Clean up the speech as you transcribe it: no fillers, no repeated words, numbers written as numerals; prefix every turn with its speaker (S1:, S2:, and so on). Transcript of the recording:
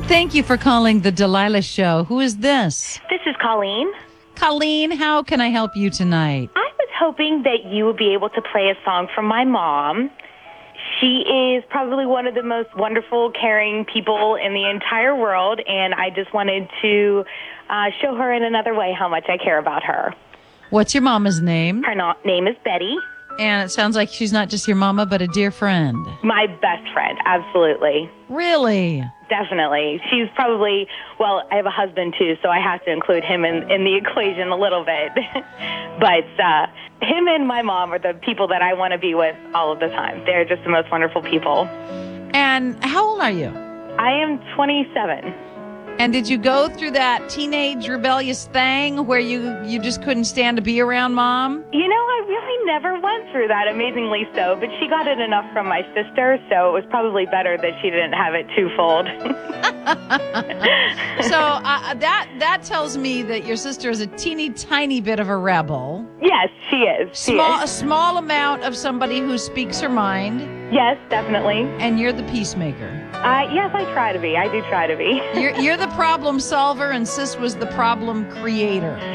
S1: Thank you for calling the Delilah Show. Who is this?
S2: This is Colleen.
S1: Colleen, how can I help you tonight?
S2: I was hoping that you would be able to play a song from my mom. She is probably one of the most wonderful, caring people in the entire world, and I just wanted to show her in another way how much I care about her.
S1: What's your mama's name?
S2: Her name is Betty.
S1: And it sounds like she's not just your mama, but a dear friend.
S2: My best friend, absolutely.
S1: Really?
S2: Definitely. She's probably, well, I have a husband too, so I have to include him in the equation a little bit. But him and my mom are the people that I want to be with all of the time. They're just the most wonderful people.
S1: And how old are you?
S2: I am 27.
S1: And did you go through that teenage rebellious thing where you just couldn't stand to be around mom?
S2: You know, I really never went through that, amazingly so, but she got it enough from my sister, so it was probably better that she didn't have it twofold.
S1: So that tells me that your sister is a teeny tiny bit of a rebel.
S2: Yes, she is.
S1: A small amount of somebody who speaks her mind.
S2: Yes, definitely.
S1: And you're the peacemaker.
S2: Yes, I try to be. I do try to be.
S1: You're the problem solver, and Sis was the problem creator.